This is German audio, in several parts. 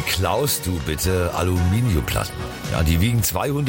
klaust du bitte Aluminiumplatten? Ja, die wiegen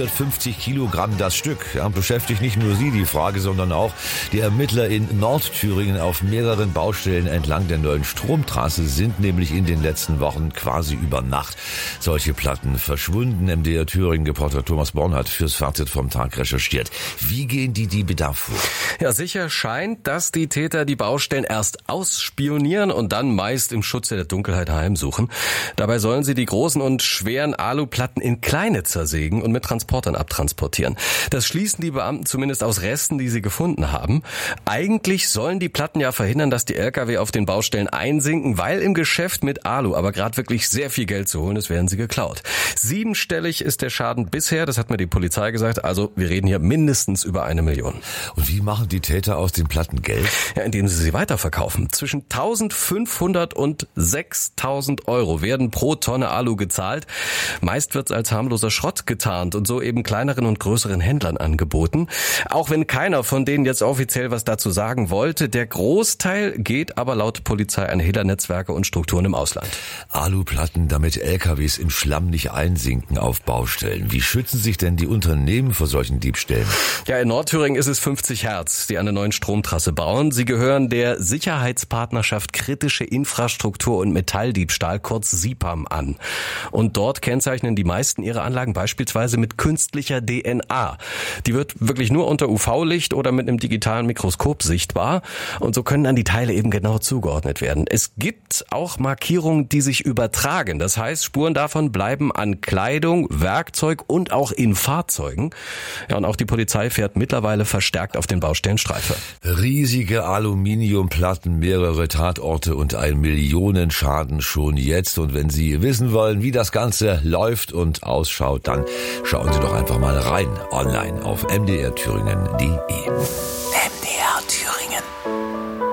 250 Kilogramm das Stück. Ja, beschäftigt nicht nur Sie die Frage, sondern auch die Ermittler in Nordthüringen. Auf mehreren Baustellen entlang der neuen Stromtrasse sind nämlich in den letzten Wochen quasi über Nacht solche Platten verschwunden. MDR Thüringen-Reporter Thomas Born hat fürs Fazit vom Tag recherchiert. Wie gehen die Diebe da vor? Ja, sicher scheint, dass die Täter die Baustellen erst ausspionieren und dann meist im Schutze der Dunkelheit heimsuchen. Dabei sollen sie die großen und schweren Aluplatten in kleine zersägen und mit Transportern abtransportieren. Das schließen die Beamten zumindest aus Resten, die sie gefunden haben. Eigentlich sollen die Platten ja verhindern, dass die LKW auf den Baustellen einsinken, weil im Geschäft mit Alu aber gerade wirklich sehr viel Geld zu holen ist, werden sie geklaut. 7-stellig ist der Schaden bisher, das hat mir die Polizei gesagt, also wir reden hier mindestens über 1 Million. Und wie machen die Täter aus den Platten Geld? Ja, indem sie sie weiterverkaufen. Zwischen 1.500 und 6.000 Euro werden pro Tonne Alu gezahlt. Meist wird's als harmloser Schrott getarnt und so eben kleineren und größeren Händlern angeboten. Auch wenn keiner von denen jetzt offiziell was dazu sagen wollte, der Großteil geht aber laut Polizei an Hehlernetzwerke und Strukturen im Ausland. Aluplatten, damit LKWs im Schlamm nicht einsinken auf Baustellen. Wie schützen sich denn die Unternehmen vor solchen Diebstählen? Ja, in Nordthüringen ist es 50 Hertz, die an der neuen Stromtrasse bauen. Sie gehören der Sicherheitspartnerschaft Kritische Infrastruktur und Metalldiebstahl, kurz SIPAM, an. Und dort kennzeichnen die meisten ihre Anlagen beispielsweise mit künstlicher DNA. Die wird wirklich nur unter UV-Licht oder mit einem digitalen Mikroskop sichtbar. Und so können dann die Teile eben genau zugeordnet werden. Es gibt auch Markierungen, die sich übertragen. Das heißt, Spuren davon bleiben an Kleidung, Werkzeug und auch in Fahrzeugen. Ja, und auch die Polizei fährt mittlerweile verstärkt auf den Baustellen Streife. Riesige Aluminiumplatten, mehrere Tatorte und ein Millionenschaden schon jetzt. Und wenn Sie wissen wollen, wie das Ganze läuft und ausschaut, dann schauen Sie doch einfach mal rein online auf mdrthüringen.de.